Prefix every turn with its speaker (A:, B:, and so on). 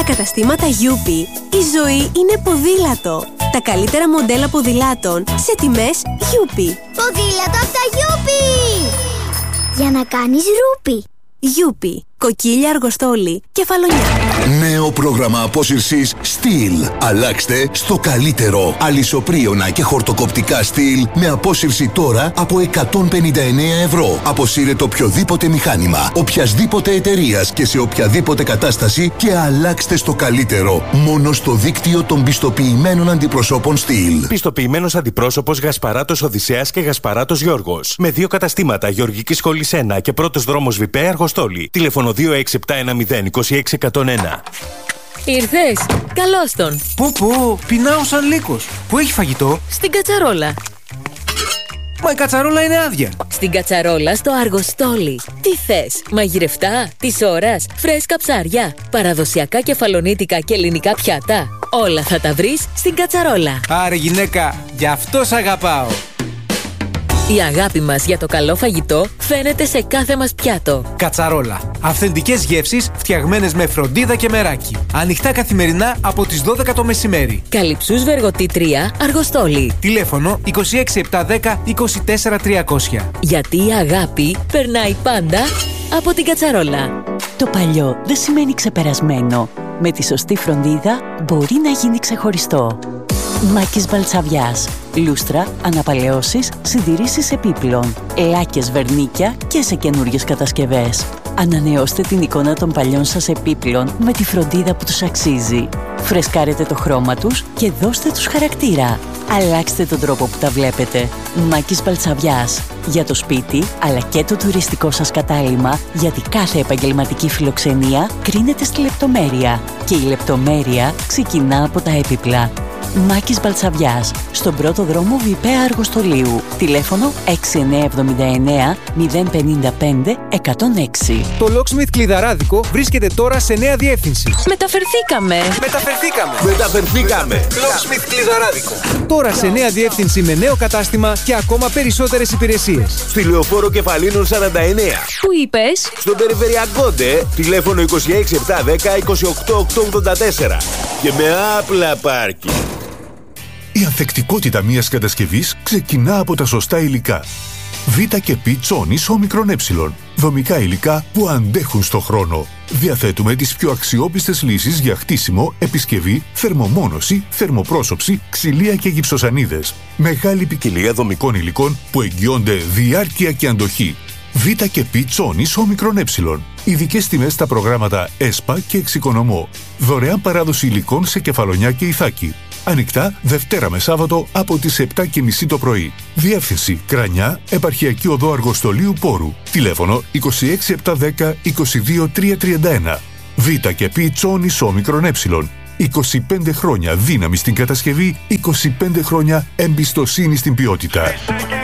A: Στα καταστήματα Γιούπι η ζωή είναι ποδήλατο. Τα καλύτερα μοντέλα ποδηλάτων σε τιμές Γιούπι.
B: Ποδήλατο από τα Γιούπι! Για να κάνεις ρούπι.
A: Γιούπι, κοκκίλια, αργοστόλι, κεφαλονιά.
C: Νέο πρόγραμμα απόσυρσης Stihl. Αλλάξτε στο καλύτερο. Αλυσοπρίωνα και χορτοκοπτικά Stihl με απόσυρση τώρα από 159 ευρώ. Αποσύρετε οποιοδήποτε μηχάνημα, οποιασδήποτε εταιρείας και σε οποιαδήποτε κατάσταση και αλλάξτε στο καλύτερο. Μόνο στο δίκτυο των πιστοποιημένων αντιπροσώπων Stihl.
D: Πιστοποιημένος αντιπρόσωπος Γασπαράτος Οδυσσέας και Γασπαράτος Γιώργος. Με 2 καταστήματα Γεωργικής Σχολής 1 και πρώτος δρόμος Βιπέ Αργοστόλη. Τηλέφωνο 26710-26101.
E: Ήρθες, καλώς τον.
F: Πού, πεινάω σαν λύκος. Πού έχει φαγητό?
E: Στην Κατσαρόλα.
F: Μα η κατσαρόλα είναι άδεια.
E: Στην Κατσαρόλα στο Αργοστόλι. Τι θες, μαγειρευτά, της ώρας, φρέσκα ψάρια, παραδοσιακά κεφαλονίτικα και ελληνικά πιάτα. Όλα θα τα βρεις στην Κατσαρόλα.
F: Άρε γυναίκα, γι' αυτό σ' αγαπάω.
E: Η αγάπη μας για το καλό φαγητό φαίνεται σε κάθε μας πιάτο.
F: Κατσαρόλα. Αυθεντικές γεύσεις φτιαγμένες με φροντίδα και μεράκι. Ανοιχτά καθημερινά από τις 12 το μεσημέρι.
E: Καλυψούς Βεργοτή 3, Αργοστόλι.
F: Τηλέφωνο 26710-24300.
E: Γιατί η αγάπη περνάει πάντα από την Κατσαρόλα.
G: Το παλιό δεν σημαίνει ξεπερασμένο. Με τη σωστή φροντίδα μπορεί να γίνει ξεχωριστό. Μάκης Βαλτσαβιάς. Λούστρα, αναπαλαιώσεις, συντηρήσεις επίπλων, λάκες βερνίκια και σε καινούριες κατασκευές. Ανανεώστε την εικόνα των παλιών σας επίπλων με τη φροντίδα που τους αξίζει. Φρεσκάρετε το χρώμα τους και δώστε τους χαρακτήρα. Αλλάξτε τον τρόπο που τα βλέπετε. Μάκης Βαλτσαβιάς. Για το σπίτι, αλλά και το τουριστικό σας κατάλημα, γιατί κάθε επαγγελματική φιλοξενία κρίνεται στη λεπτομέρεια. Και η λεπτομέρεια ξεκινά από τα έπιπλα. Μάκης Βαλτσαβιάς, στον πρώτο δρόμο Βιπέ Αργοστολίου. Τηλέφωνο 6979 055 106.
F: Το Locksmith Κλειδαράδικο βρίσκεται τώρα σε νέα διεύθυνση.
E: Μεταφερθήκαμε.
F: Locksmith Κλειδαράδικο. Τώρα σε νέα διεύθυνση με νέο κατάστημα και ακόμα περισσότερες υπηρεσίες.
H: Στη Λεωφόρο Κεφαλίνων 49.
E: Πού είπες?
H: Στον Περιφερειακό τηλέφωνο 26710 28884. Και με άπλα πάρκι.
C: Η ανθεκτικότητα μιας κατασκευής ξεκινά από τα σωστά υλικά. Β και Π τσόνης όμικρον ε. Δομικά υλικά που αντέχουν στο χρόνο. Διαθέτουμε τις πιο αξιόπιστες λύσεις για χτίσιμο, επισκευή, θερμομόνωση, θερμοπρόσωψη, ξυλία και γυψοσανίδες. Μεγάλη ποικιλία δομικών υλικών που εγγυώνται διάρκεια και αντοχή. Β και Π τσόνης όμικρον ε. Ειδικές τιμές στα προγράμματα ΕΣΠΑ και Εξοικονομώ. Δωρεάν παράδοση υλικών σε Κεφαλονιά και Ιθάκη. Ανοιχτά Δευτέρα με Σάββατο από τις 7:30 το πρωί. Διεύθυνση Κρανιά, Επαρχιακή Οδό Αργοστολίου Πόρου. Τηλέφωνο 26710 22331. Β και Π τσόνης όμικρον ε. 25 χρόνια δύναμη στην κατασκευή, 25 χρόνια εμπιστοσύνη στην ποιότητα.